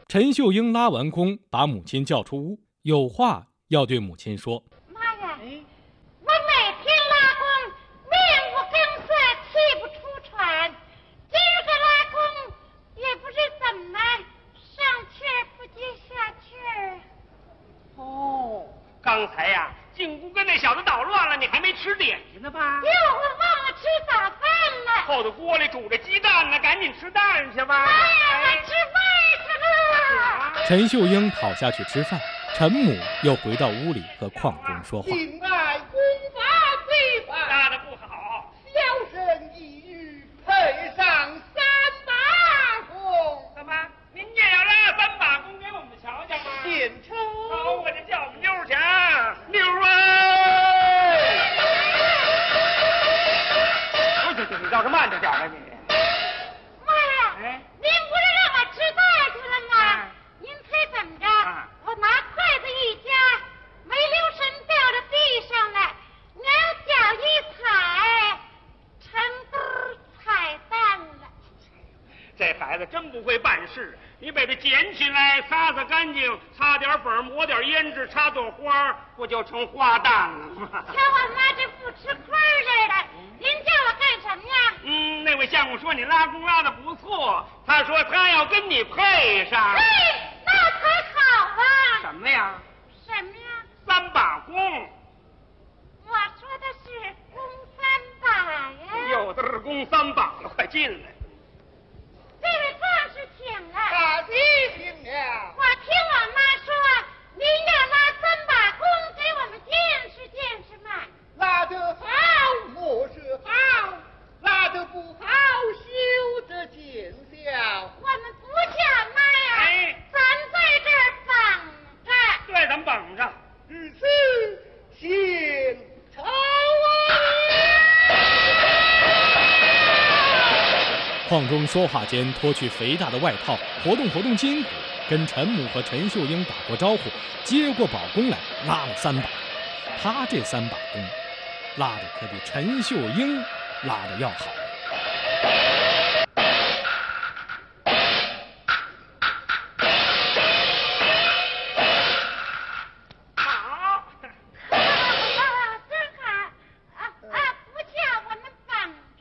陈秀英拉完弓，把母亲叫出屋，有话要对母亲说。 妈呀，我每天拉弓，面无更色，气不出喘。今儿个拉弓，也不知怎么上气儿不接下气儿。 哦，刚才呀，进屋跟那小子捣乱了，你还没吃点心呢吧？ 哟，我忘了吃早饭了。 后头锅里煮着鸡蛋呢，赶紧吃蛋去吧。 妈呀，我吃饭去了。 陈秀英跑下去吃饭，陈母又回到屋里和邝中说话。 敬爱公法非法， 拉的不好， 小生一语配上3把弓。 怎么您也要拉3把弓给我们瞧瞧吗？ 献丑。 好，我就叫我们妞儿去啊，妞儿啊！你倒是慢着点啊你。 妈呀，您不是让我吃饭去了吗？您猜怎么着？我拿筷子一夹，没留神掉到地上了，娘脚一踩，成兜踩蛋了。 这孩子真不会办事，你把它捡起来，擦擦干净，擦点粉，抹点胭脂，插朵花，不就成花旦了吗？ 瞧我妈这不吃亏似的，您叫我干什么呀？ 那位相公说你拉弓拉的不错，他说他要跟你配上。 嘿，那才好啊！ 什么呀什么呀 ？3把弓。 我说的是弓3把呀。 有的是弓3把了，快进来。 这位壮士请了。 大喜请了。 我听我妈说，您要拉3把弓给我们见识见识嘛。 拉得好，我是好；拉得不好，休得见笑。 我们不叫妈呀，咱在这儿绑着。 对，咱们绑着。 如此，献丑啊！ 邝中说话间脱去肥大的外套，活动活动筋骨，跟陈母和陈秀英打过招呼，接过宝弓来拉了3把。他这3把弓，拉的可比陈秀英拉的要好。 好， 真好不叫我们绑着。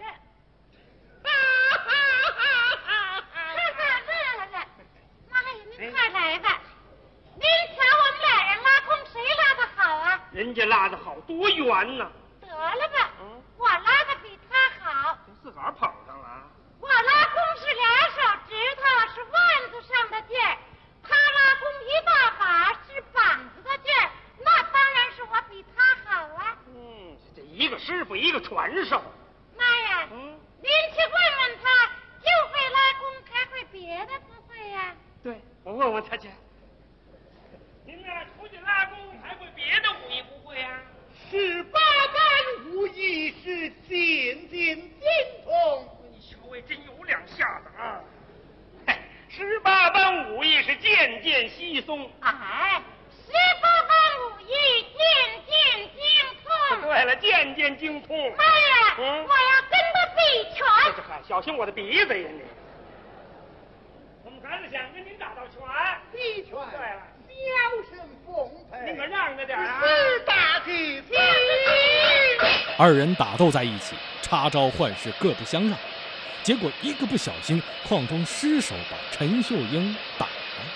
乐了。妈呀，您快来吧。您瞧我们俩人拉弓，谁拉的好啊？ 人家拉的好，多圆呢。 得了吧，我拉的比他好。 自个儿捧上了。 我拉弓是2手指头，是腕子上的劲儿；他拉弓1大把，是膀子的劲儿。那当然是我比他好啊。 这一个师傅一个传授。 妈呀，您去问问他，就会拉弓，还会别的不会呀？ 对，我问问他去。您呢，出去拉弓还会别的武艺不会呀 18般武艺是渐渐精通。 你小位真有两下子啊！18般武艺是渐渐稀松。 哎，18般武艺渐渐精通。 对了，渐渐精通。 妈呀，我要跟他比拳。 小心我的鼻子呀你！我们孩子想跟您打道拳。 比拳。 对了， 小生奉陪。 您可让着点啊！ 是大吉子。 2人打斗在一起，插招换式，各不相让。结果一个不小心，邝中失手把陈秀英打了。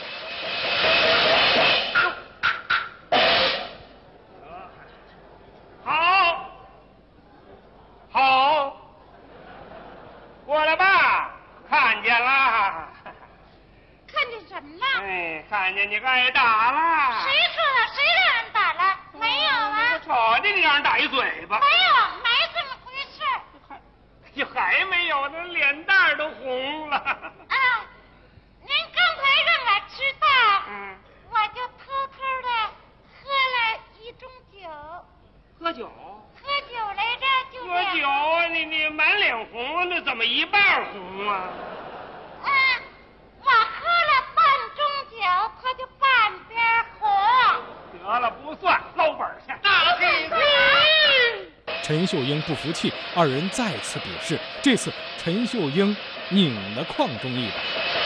好，过来吧，看见了。 看见什么了？ 看见你挨打了。 谁说的？谁让人打了？没有啊。 瞅见你让人打一嘴巴。 没有，没这么回事。 还没有呢，脸蛋都红了。 您刚才让我吃饭，我就偷偷的喝了1盅酒。 喝酒？ 喝酒来着，就喝酒啊！你满脸红，那怎么一半红啊？ 我喝了半盅酒，他就半边红。 得了，不算，捞本去。 大吉子。 陈秀英不服气，2人再次比试。这次陈秀英拧了邝中一把。